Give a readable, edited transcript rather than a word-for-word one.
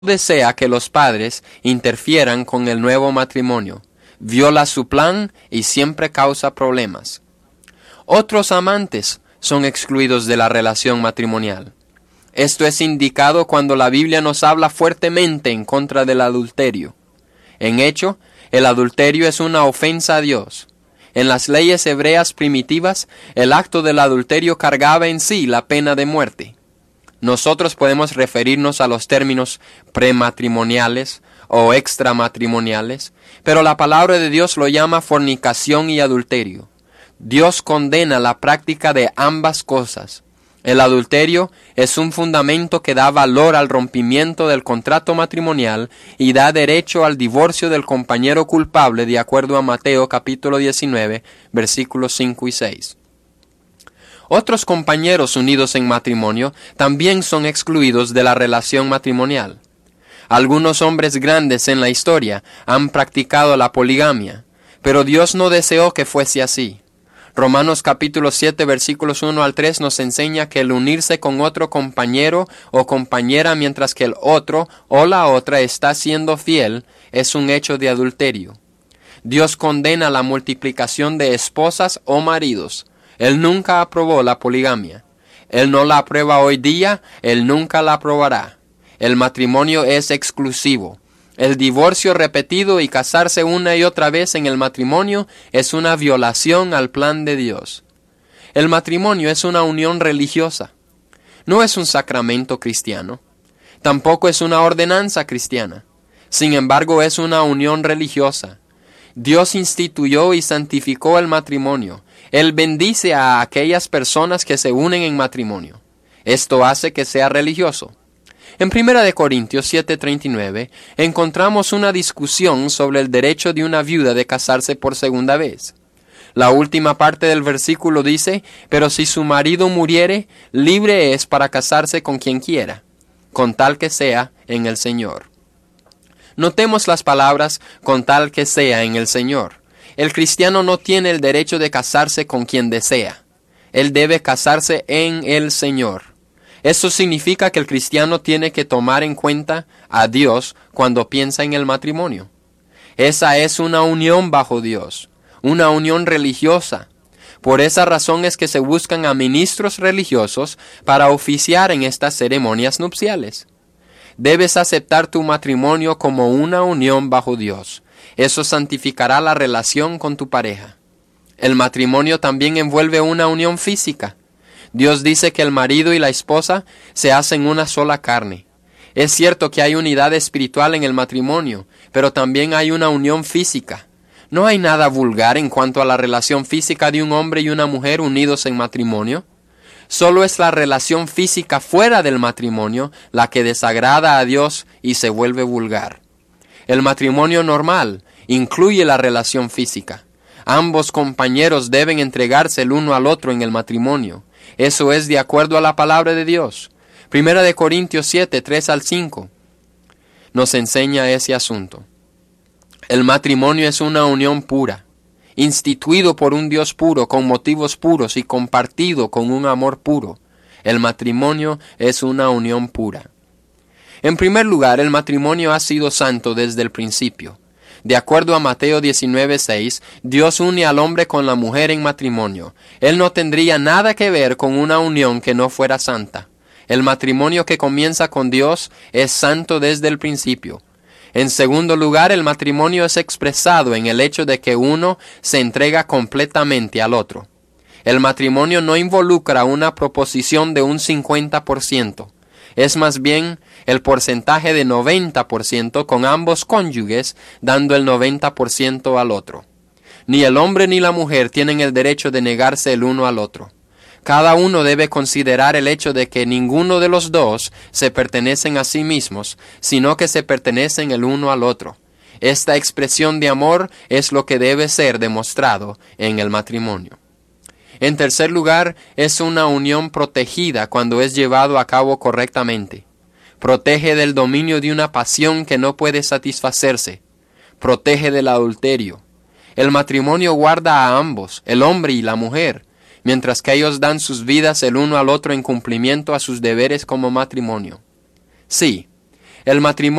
desea que los padres interfieran con el nuevo matrimonio, viola su plan y siempre causa problemas. Otros amantes son excluidos de la relación matrimonial. Esto es indicado cuando la Biblia nos habla fuertemente en contra del adulterio. En hecho, el adulterio es una ofensa a Dios. En las leyes hebreas primitivas, el acto del adulterio cargaba en sí la pena de muerte. Nosotros podemos referirnos a los términos prematrimoniales o extramatrimoniales, pero la palabra de Dios lo llama fornicación y adulterio. Dios condena la práctica de ambas cosas. El adulterio es un fundamento que da valor al rompimiento del contrato matrimonial y da derecho al divorcio del compañero culpable de acuerdo a Mateo capítulo 19, versículos 5 y 6. Otros compañeros unidos en matrimonio también son excluidos de la relación matrimonial. Algunos hombres grandes en la historia han practicado la poligamia, pero Dios no deseó que fuese así. Romanos capítulo 7 versículos 1 al 3 nos enseña que el unirse con otro compañero o compañera mientras que el otro o la otra está siendo fiel es un hecho de adulterio. Dios condena la multiplicación de esposas o maridos. Él nunca aprobó la poligamia. Él no la aprueba hoy día, Él nunca la aprobará. El matrimonio es exclusivo. El divorcio repetido y casarse una y otra vez en el matrimonio es una violación al plan de Dios. El matrimonio es una unión religiosa. No es un sacramento cristiano. Tampoco es una ordenanza cristiana. Sin embargo, es una unión religiosa. Dios instituyó y santificó el matrimonio. Él bendice a aquellas personas que se unen en matrimonio. Esto hace que sea religioso. En 1 Corintios 7:39 encontramos una discusión sobre el derecho de una viuda de casarse por segunda vez. La última parte del versículo dice, pero si su marido muriere, libre es para casarse con quien quiera, con tal que sea en el Señor. Notemos las palabras con tal que sea en el Señor. El cristiano no tiene el derecho de casarse con quien desea. Él debe casarse en el Señor. Eso significa que el cristiano tiene que tomar en cuenta a Dios cuando piensa en el matrimonio. Esa es una unión bajo Dios, una unión religiosa. Por esa razón es que se buscan a ministros religiosos para oficiar en estas ceremonias nupciales. Debes aceptar tu matrimonio como una unión bajo Dios. Eso santificará la relación con tu pareja. El matrimonio también envuelve una unión física. Dios dice que el marido y la esposa se hacen una sola carne. Es cierto que hay unidad espiritual en el matrimonio, pero también hay una unión física. No hay nada vulgar en cuanto a la relación física de un hombre y una mujer unidos en matrimonio. Solo es la relación física fuera del matrimonio la que desagrada a Dios y se vuelve vulgar. El matrimonio normal incluye la relación física. Ambos compañeros deben entregarse el uno al otro en el matrimonio. Eso es de acuerdo a la palabra de Dios. 1 Corintios 7, 3 al 5 nos enseña ese asunto. El matrimonio es una unión pura, instituido por un Dios puro, con motivos puros y compartido con un amor puro. El matrimonio es una unión pura. En primer lugar, el matrimonio ha sido santo desde el principio. De acuerdo a Mateo 19:6, Dios une al hombre con la mujer en matrimonio. Él no tendría nada que ver con una unión que no fuera santa. El matrimonio que comienza con Dios es santo desde el principio. En segundo lugar, el matrimonio es expresado en el hecho de que uno se entrega completamente al otro. El matrimonio no involucra una proposición de un 50%. Es más bien el porcentaje de 90% con ambos cónyuges dando el 90% al otro. Ni el hombre ni la mujer tienen el derecho de negarse el uno al otro. Cada uno debe considerar el hecho de que ninguno de los dos se pertenecen a sí mismos, sino que se pertenecen el uno al otro. Esta expresión de amor es lo que debe ser demostrado en el matrimonio. En tercer lugar, es una unión protegida cuando es llevado a cabo correctamente. Protege del dominio de una pasión que no puede satisfacerse. Protege del adulterio. El matrimonio guarda a ambos, el hombre y la mujer, mientras que ellos dan sus vidas el uno al otro en cumplimiento a sus deberes como matrimonio. Sí, El matrimonio